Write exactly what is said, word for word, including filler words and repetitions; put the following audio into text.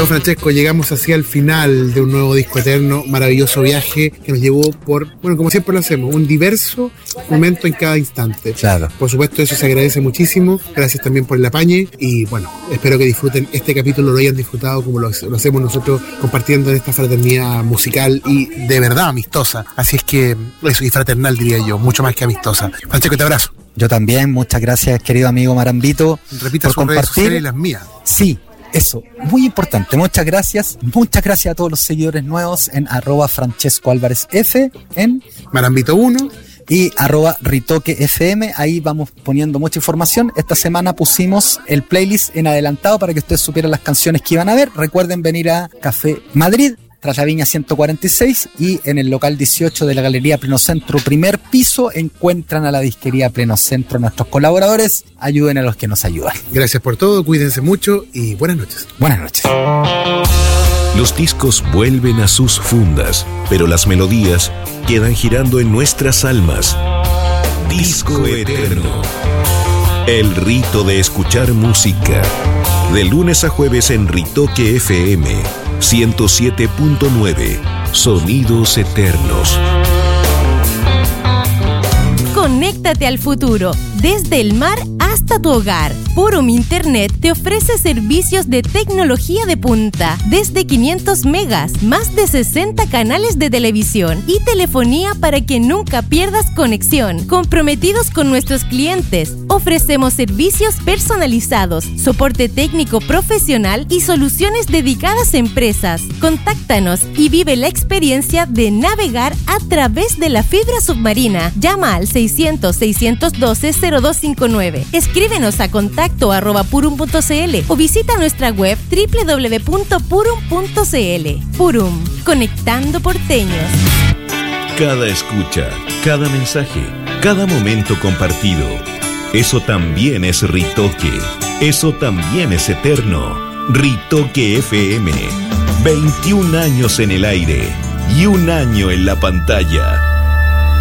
Don Francesco, llegamos hacia el final de un nuevo disco eterno, maravilloso viaje que nos llevó por, bueno, como siempre lo hacemos, un diverso momento en cada instante. Claro. Por supuesto, eso se agradece muchísimo. Gracias también por el apañe y bueno, espero que disfruten este capítulo, lo hayan disfrutado como lo, lo hacemos nosotros, compartiendo en esta fraternidad musical y de verdad amistosa. Así es que eso, y fraternal diría yo, mucho más que amistosa. Francesco, te abrazo. Yo también, muchas gracias, querido amigo Marambito. Repita sus redes sociales y las mías. Sí. Eso, muy importante, muchas gracias, muchas gracias a todos los seguidores nuevos en arroba Francesco Álvarez F, en Marambito uno y arroba Ritoque F M, ahí vamos poniendo mucha información. Esta semana pusimos el playlist en adelantado para que ustedes supieran las canciones que iban a ver. Recuerden venir a Café Madrid, tras la Viña ciento cuarenta y seis, y en el local dieciocho de la Galería Plenocentro, primer piso, encuentran a la disquería Plenocentro, nuestros colaboradores. Ayuden a los que nos ayudan. Gracias por todo, cuídense mucho y buenas noches. Buenas noches. Los discos vuelven a sus fundas, pero las melodías quedan girando en nuestras almas. Disco Eterno. El rito de escuchar música. De lunes a jueves en Ritoque F M ciento siete punto nueve. Sonidos eternos. Conéctate al futuro, desde el mar hasta tu hogar. Purum Internet te ofrece servicios de tecnología de punta, desde quinientos megas, más de sesenta canales de televisión y telefonía para que nunca pierdas conexión. Comprometidos con nuestros clientes, ofrecemos servicios personalizados, soporte técnico profesional y soluciones dedicadas a empresas. Contáctanos y vive la experiencia de navegar a través de la fibra submarina. Llama al seiscientos, seiscientos doce, cero dos cinco nueve. Escríbenos a contacto arroba purum punto cl o visita nuestra web doble u doble u doble u punto purum punto cl. Purum, conectando porteños. Cada escucha, cada mensaje, cada momento compartido. Eso también es Ritoque. Eso también es eterno. Ritoque F M. veintiún años en el aire y un año en la pantalla.